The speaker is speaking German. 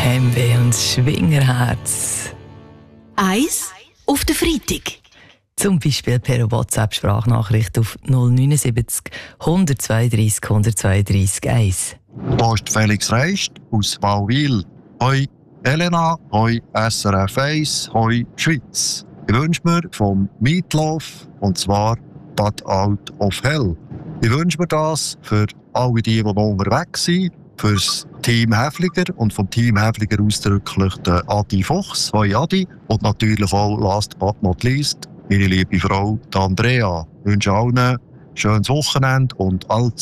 Heimweh und Schwingerherz. Eis auf den Freitag. Zum Beispiel per WhatsApp-Sprachnachricht auf 079 132 132 1. Hier ist Felix Reist aus Bauwil. Hoi Elena, hoi SRF 1, hoi Schweiz. Ich wünsche mir vom Meatloaf, und zwar But Out of Hell. Ich wünsche mir das für alle die noch unterwegs sind, fürs Team Häfliger und vom Team Häfliger ausdrücklich der Adi Fuchs, hoi Adi, und natürlich auch last but not least meine liebe Frau, die Andrea. Ich wünsche allen ein schönes Wochenende und allzeit